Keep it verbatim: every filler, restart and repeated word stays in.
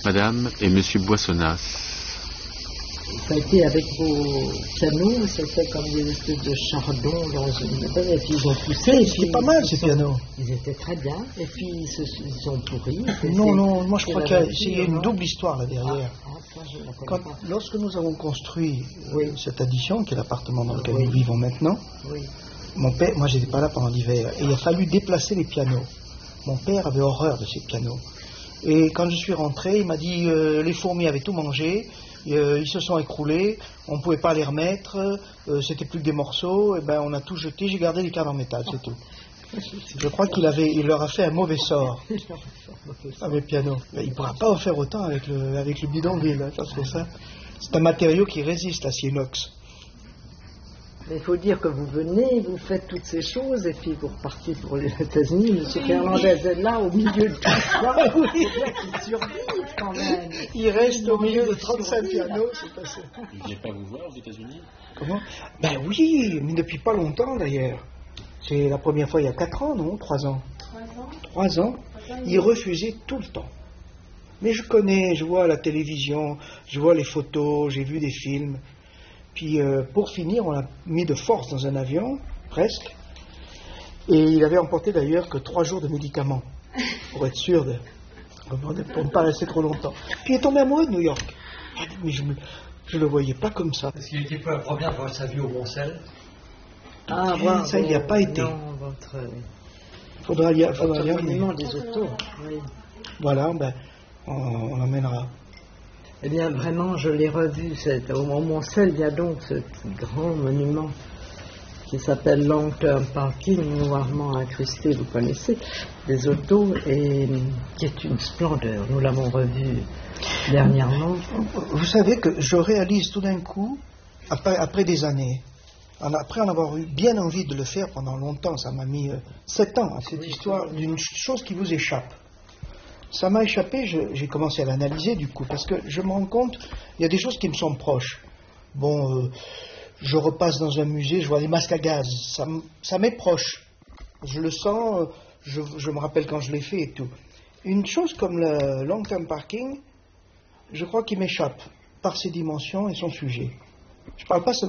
Madame et Monsieur Boissonnas. Ça a été avec vos pianos, c'était comme des espèces de chardons dans une... Et puis ils ont poussé. C'est pas mal ces pianos. Ils étaient très bien, et puis ils se ils sont pourris. Non, non, moi je crois qu'il y a une double histoire là derrière. Ah, ah, ça, je la connais Quand, pas. lorsque nous avons construit Oui. euh, cette addition, qui est l'appartement dans lequel Oui. nous vivons maintenant, Oui. mon père, moi j'étais pas là pendant l'hiver, et il a fallu déplacer les pianos. Mon père avait horreur de ces pianos. Et quand je suis rentré, il m'a dit euh, les fourmis avaient tout mangé, euh, ils se sont écroulés, on ne pouvait pas les remettre, euh, c'était plus que des morceaux, et ben on a tout jeté, j'ai gardé les cadres en métal, c'est tout. Je crois qu'il avait, il leur a fait un mauvais sort avec le piano. Ben, il ne pourra pas en faire autant avec le, avec le bidonville, hein, parce que ça, c'est un matériau qui résiste à inox. Mais il faut dire que vous venez, vous faites toutes ces choses, et puis vous repartez pour les États-Unis. M. Fernandez est là, au milieu de tout ça. Il faut bien qu'il survive quand même. Il reste au milieu de trente-cinq pianos, c'est passé. Il ne vient pas vous voir aux États-Unis? Comment? Ben oui, mais depuis pas longtemps d'ailleurs. C'est la première fois il y a quatre ans, non? Trois ans. Trois ans. Trois ans. Il refusait tout le temps. Mais je connais, je vois la télévision, je vois les photos, j'ai vu des films. Puis euh, pour finir, on l'a mis de force dans un avion, presque. Et il avait emporté d'ailleurs que trois jours de médicaments, pour être sûr de, pour ne pas rester trop longtemps. Puis il est tombé amoureux de New York. Mais je ne le voyais pas comme ça. Est-ce qu'il était pour la première fois de sa vie au Moncel? Ah, Et voilà, ça, il n'y a pas été. Non, votre... Faudra y, faudra votre y amener. monument des autos. Oui. Voilà, ben, on, on l'emmènera. Eh bien, vraiment, je l'ai revu. C'est, au Moncel, il y a donc ce grand monument qui s'appelle Long Term Parking, noirement incrusté, vous connaissez, des autos, et qui est une splendeur. Nous l'avons revu dernièrement. Vous savez que je réalise tout d'un coup, après, après des années, en- après en avoir eu bien envie de le faire pendant longtemps, ça m'a mis euh, sept ans, à cette Oui, histoire oui. d'une chose qui vous échappe. Ça m'a échappé, je- j'ai commencé à l'analyser du coup, parce que je me rends compte, il y a des choses qui me sont proches. Bon, euh, je repasse dans un musée, je vois des masques à gaz, ça, m- ça m'est proche. Je le sens, euh, je, je me rappelle quand je l'ai fait et tout. Une chose comme le long term parking, je crois qu'il m'échappe par ses dimensions et son sujet. Je ne parle pas seulement